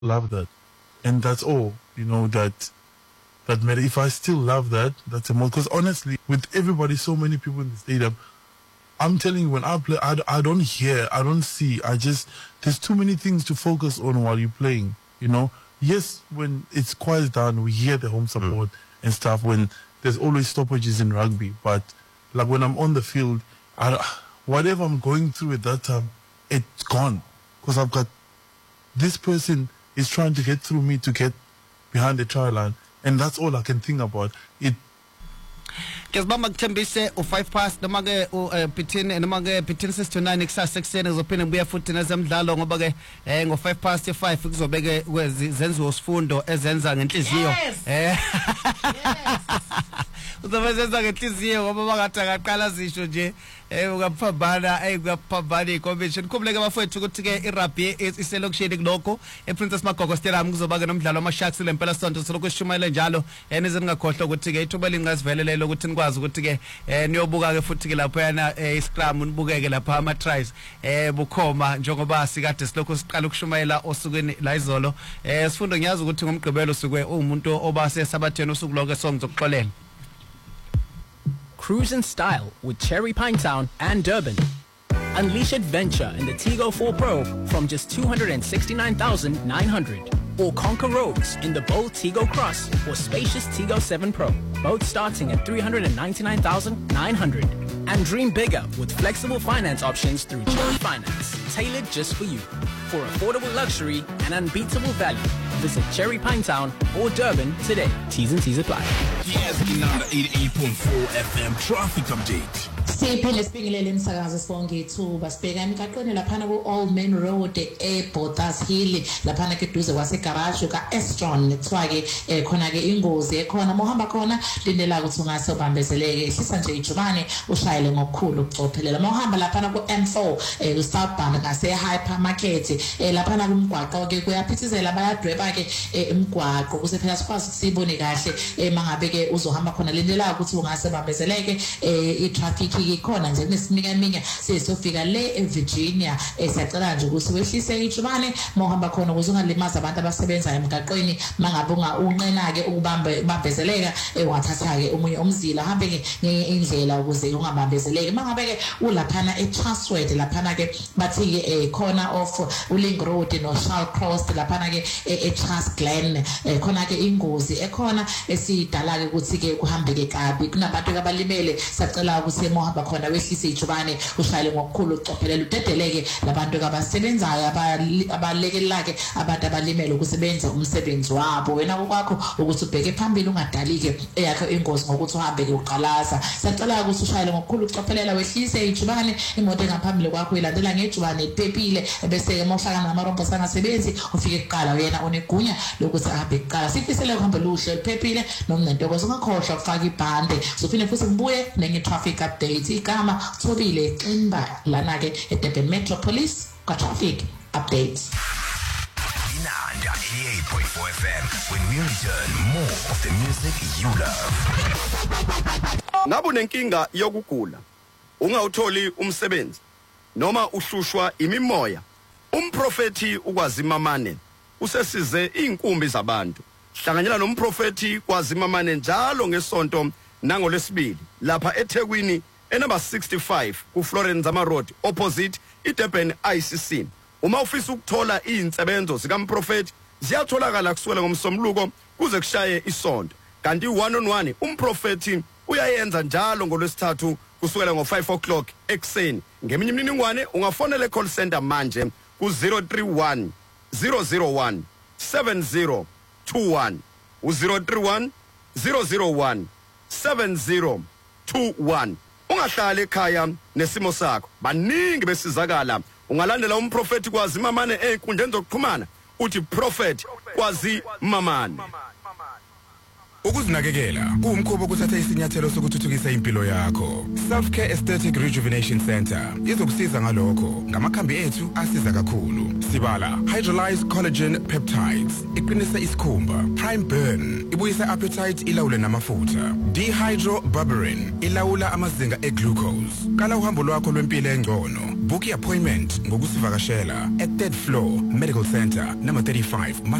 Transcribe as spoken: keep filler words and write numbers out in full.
love that. And that's all, you know, that that matter. If I still love that, that's a more, because honestly, with everybody, so many people in the stadium, I'm telling you, when I play, I, I don't hear, I don't see, I just, there's too many things to focus on while you're playing, you know. Yes, when it's quiet down, we hear the home support mm. and stuff, when there's always stoppages in rugby, but like when I'm on the field, I, whatever I'm going through at that time, it's gone, because I've got, this person is trying to get through me to get behind the try line, and that's all I can think about. It Kezibamba kuthembise u five past noma ke u Pithini noma ke Pithini six to nine kusasa ekseni ngizophinda ngibuya futhi nezemidlalo ngoba ke eh ngo five past five kuzobeke zenziwe sifundo ezenza ngenhliziyo eh uzobenza ngenhliziyo ngoba bangathi akaqala zisho nje eh ukaphabana eh ukaphabana iconvention kumleke bafethu ukuthi ke irugby iselokishini kuloko ePrincess Magogo Stadium kuzoba ke nomdlalo wamasharks lempela sonto selokhu sishumayela njalo eh nizingakhohlwa ukuthi ke ithuba lingazivelelele ukuthi nikwazi ukuthi ke eh niyobuka ke futhi ke lapho yana iscrum unibukeke lapha ama tries eh bukhoma njengoba sikade silokho siqala ukushumayela osukwini la izolo eh sifundo ngiyazi ukuthi ngomgqibelo sukwe umuntu oba sesabatheni usuku lonke songizokuxolela. Cruise in style with Cherry Pinetown and Durban. Unleash adventure in the Tigo four Pro from just two hundred sixty-nine thousand nine hundred. Or conquer roads in the bold Tigo Cross or spacious Tigo seven Pro, both starting at three hundred ninety-nine thousand nine hundred. And dream bigger with flexible finance options through Cherry Finance, tailored just for you. For affordable luxury and unbeatable value, visit Cherry Pinetown or Durban today. T's and C's apply. Yes, eighty-eight point four F M traffic update. Siphele sibingelele imsakazo sibonke ithuba sibheka emgaqweni laphana ku Old Main Road eBotas Hill laphana ke duze kwase garage ka Estron kuthiwa ke khona ke ingozi ekhona mohamba khona lindela ukuthi ungase ubambezeleke ehlisa nje ijubane ushayele ngokukhulu ukucophelela mohamba laphana ku M four ku Southbound ngase hypermarket laphana kumgwaqo ke kuyaphithizela bayadweba ke emgwaqo kuze phela sikwazi ukusibone kahle mangabe ke uzohamba khona lindela ukuthi ungase ubambezeleke i traffic ikhona nje kunesinika minya sesofika le eVirginia esiyacela nje ukuthi wehlise ijubane mohamba khona ukuze ungalimaza abantu abasebenza emgaqweni mangabe unga unqena ke ukubamba bambezeleka ewathatha ke umunye umzila hambe ke ngenye indlela ukuze ungabambezeleki mangabe ke ulaphana eTransworth laphana ke bathi ke corner of uLink Road no Shall Cross laphana ke eTransglen khona ke ingozi ekhona esidala ke ukuthi ke kuhambe ke kabi kunabantu abalimele sacela ukuthi mohamba khona wehlise ijubane ushayele ngokukhulu ucophelela udedeleke labantu abasebenzayo abalekelela ke abantu abalimele ukusebenza umsebenzi wabo wena kwakho ukuthi ubheke phambili ungadalike eyakho ingozi ngokuthi uhambe ke uqalaza sacela ukuthi ushayele ngokukhulu ucophelela wehlise ijubane imoto engaphambili kwakho ilandela ngejubane iphephile bese ke mohlakana namarombo sangasebenzi ufike kuqala wena onegunya lokuthi ahambe kuqala sifisele ukuhamba luhle liphephile nomnentokozo ungakhohlwa ukufaka ibhande sophinde futhi ngibuye nenye traffic update igama Thobile Ximba lana ke eDurban Metropolis ka traffic updates. Inanda eighty-eight point four F M when we return more of the music you love. Ngabe unenkinga yokugula ungawutholi umsebenzi noma uhlushwa imimoya umprofeti ukwazimamane usesize inkumbi zabantu hlanganyela nomprofeti kwazimamane njalo ngesonto nangolesibili lapha eThekwini enumber sixty-five ku Florence Zama Road opposite iDurban I C C. Uma ufisa ukuthola izinsebenzo zikamprofeti ziyatholakala kusukela ngomsombuluko kuze kushaye isonto. Kanti one on one umprofeti uyayenza njalo ngolwesithathu kusukela ngo five o'clock ekseni. Ngeminye imininingwane ungafonela call center manje ku zero three one zero zero one seven zero two one u zero three one zero zero one seven zero two one. Ungahlala ekhaya nesimo sakho baningi besizakala ungalandela umprofeti kwazimamane einkundleni zokuxhumana uthi prophet kwazimamane. Ukuzinakekela kuwumkhubo kuthatha isinyathelo sokuthuthukisa impilo yakho. Self Care Aesthetic Rejuvenation Center izokusiza ngalokho ngamakhambi ethu asiza kakhulu. Sibala, hydrolyzed collagen peptides, iqinisa isikhumba. Prime Burn, ibuyisa appetite ilawule namafutha. Dehydroberberine, ilawula amazinga eglucose. Kala uhambo lwakho lwempilo engcono. Book appointment ngokusivakashela at Third Floor Medical Center number thirty-five